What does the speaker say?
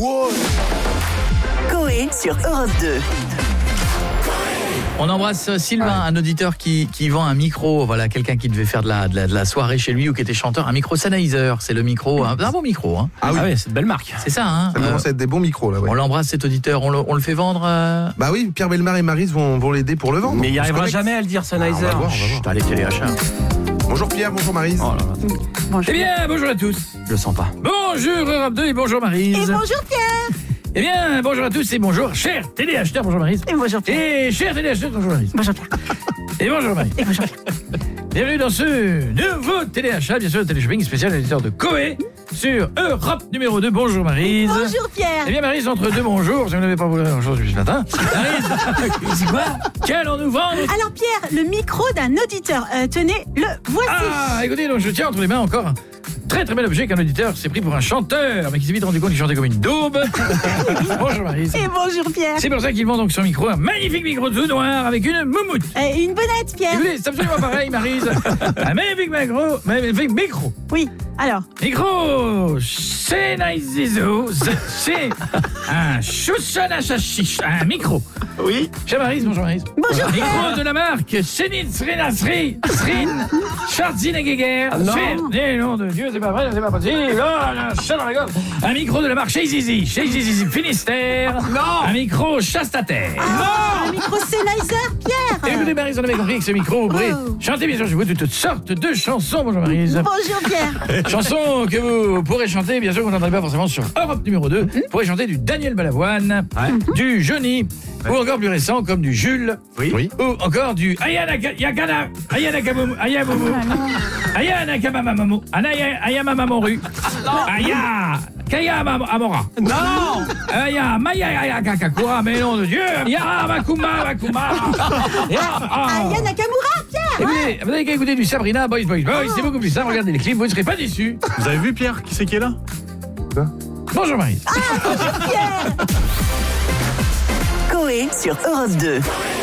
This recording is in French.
Coé sur Europe 2. On embrasse Sylvain, un auditeur qui vend un micro, voilà, quelqu'un qui devait faire de la soirée chez lui ou qui était chanteur, un micro Sennheiser, c'est le micro, un bon micro. Hein. Ah oui, c'est une belle marque. C'est ça, hein. Ça commence à être des bons micros là. Ouais. On l'embrasse cet auditeur, on le fait vendre Bah oui, Pierre Bellemare et Maryse vont l'aider pour le vendre. Mais il n'y arrivera jamais à le dire, Sennheiser. On va voir. Allez, téléachat. Bonjour Pierre, bonjour Maryse. Oh là là. Eh bien, bonjour à tous. Je le sens pas. Bonjour Europe 2 et bonjour Maryse. Et bonjour Pierre. Eh bien, bonjour à tous et bonjour chers téléacheteurs, bonjour Maryse. Et bonjour Pierre. Et chers téléacheteurs, bonjour Maryse. Bonjour Pierre. Et bonjour Maryse. Et bonjour Pierre. Bienvenue dans ce nouveau téléachat, bien sûr le téléshopping spécial éditeur de Coé sur Europe numéro 2. Bonjour Maryse. Bonjour Pierre. Eh bien Maryse, entre deux bonjours, si vous n'avez pas voulu grand-chose depuis ce matin, Maryse, c'est quoi? Qu'allons-nous vendre? Alors Pierre, le micro d'un auditeur. Tenez, le voici. Ah, écoutez, donc je tiens entre les mains encore un très très bel objet qu'un auditeur s'est pris pour un chanteur, mais qui s'est vite rendu compte qu'il chantait comme une daube. Bonjour Maryse. Et bonjour Pierre. C'est pour ça qu'il vend donc son micro, un magnifique micro tout noir avec une moumoute. Et une bonnette Pierre. Écoutez, c'est absolument pareil Maryse. Un magnifique micro. Oui, alors. Micro Sennheiser, c'est un chouchanachachiche, un micro. Oui. Chez Maryse, bonjour Maryse. Bonjour Pierre. Micro de la marque Srin Schwarzenegger. Non. Nom de Dieu, c'est pas vrai, c'est pas possible. Oh, un chat dans la gorge. Un micro de la marque Chez Zizi Finistère. Non. Un micro Chastataire. Un micro Sennheiser Pierre. Écoutez Maryse, on avait compris que ce micro ouvrait. Chantez bien sûr chez vous toutes sortes de chansons. Bonjour Maryse. Bonjour Pierre. Chansons que vous pourrez chanter, bien sûr, vous n'entendrez pas forcément sur Europe numéro 2. Vous pourrez chanter du Daniel Balavoine, du Johnny, ou encore plus récent comme du Jules, Oui. ou encore du Ayana Ayamamamoru, Aya Kaya Amora. Non. Aya Maya Kakakura, mais nom de Dieu. Ya Makuma. Aya Nakamura Pierre. Écoutez, vous n'avez qu'à écouter du Sabrina Boys. C'est beaucoup plus simple. Regardez les clips, vous ne serez pas déçus. Vous avez vu Pierre? Qui c'est qui est là? Bonjour Marie. Pierre. Coé sur Europe 2.